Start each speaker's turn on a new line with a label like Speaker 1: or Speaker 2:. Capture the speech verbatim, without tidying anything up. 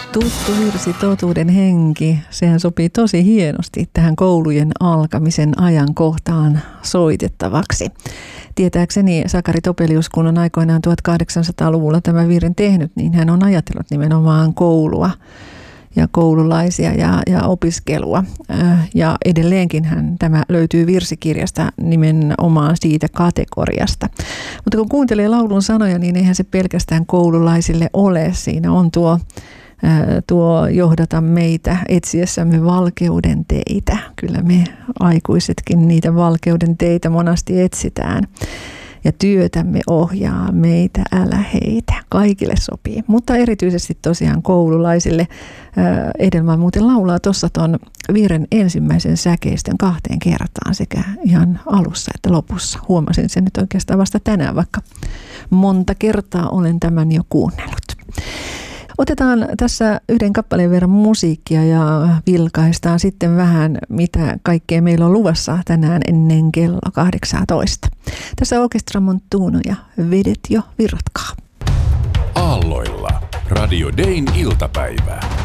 Speaker 1: Tuttu virsi, totuuden henki, sehän sopii tosi hienosti tähän koulujen alkamisen ajankohtaan soitettavaksi. Tietääkseni Sakari Topelius, kun on aikoinaan tuhatkahdeksansataaluvulla tämän virren tehnyt, niin hän on ajatellut nimenomaan koulua ja koululaisia ja, ja opiskelua. Ja edelleenkin hän, tämä löytyy virsikirjasta nimenomaan siitä kategoriasta. Mutta kun kuuntelee laulun sanoja, niin eihän se pelkästään koululaisille ole. Siinä on tuo tuo johdata meitä etsiessämme valkeuden teitä. Kyllä me aikuisetkin niitä valkeuden teitä monasti etsitään. Ja työtämme ohjaa meitä, älä heitä. Kaikille sopii. Mutta erityisesti tosiaan koululaisille. Edelman muuten laulaa tuossa tuon virren ensimmäisen säkeistön kahteen kertaan sekä ihan alussa että lopussa. Huomasin sen nyt oikeastaan vasta tänään, vaikka monta kertaa olen tämän jo kuunnellut. Otetaan tässä yhden kappaleen verran musiikkia ja vilkaistaan sitten vähän, mitä kaikkea meillä on luvassa tänään ennen kello kahdeksantoista. Tässä Orchestra Montuno ja Vedet jo virratkaa.
Speaker 2: Aalloilla Radio Dayn iltapäivää.